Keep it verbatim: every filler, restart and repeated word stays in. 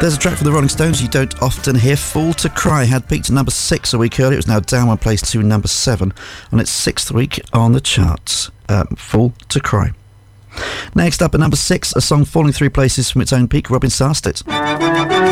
There's a track from the Rolling Stones you don't often hear. Fool to Cry had peaked at number six a week earlier. It was now down one place to number seven on its sixth week on the charts. Um, Fool to Cry. Next up at number six, a song falling three places from its own peak, Robin Sarstedt.